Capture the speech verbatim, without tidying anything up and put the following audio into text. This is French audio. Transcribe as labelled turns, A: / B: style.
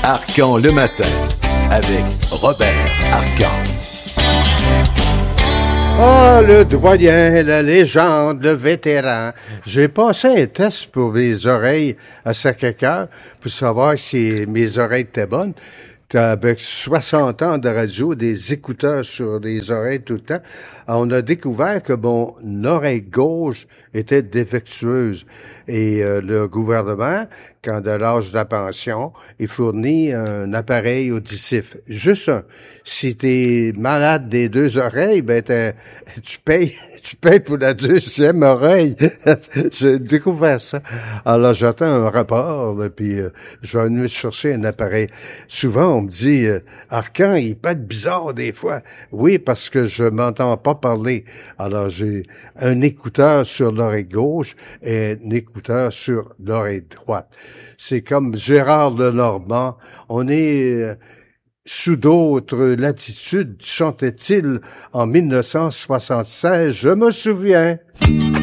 A: Arcan le matin avec Robert Arcan.
B: Oh, le doyen, la légende, le vétéran. J'ai passé un test pour les oreilles à Sacré-Cœur pour savoir si mes oreilles étaient bonnes. Avec soixante ans de radio, des écouteurs sur les oreilles tout le temps, on a découvert que mon oreille gauche était défectueuse. Et euh, le gouvernement, quand de l'âge de la pension, il fournit un appareil auditif. Juste un. Si t'es malade des deux oreilles, ben tu payes, tu payes pour la deuxième oreille. J'ai découvert ça. Alors j'attends un rapport, puis euh, je vais venir chercher un appareil. Souvent on me dit, euh, Arcan, il peut être bizarre des fois. Oui, parce que je m'entends pas parler. Alors j'ai un écouteur sur l'oreille gauche et un écouteur sur l'oreille droite. C'est comme Gérard Lenormand. On est euh, sous d'autres latitudes, chantait-il en mille neuf cent soixante-seize, je me souviens.